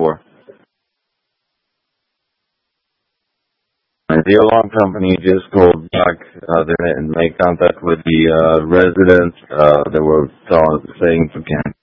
for. The alarm company just called back. They didn't make contact with the residents. They were saying to cancel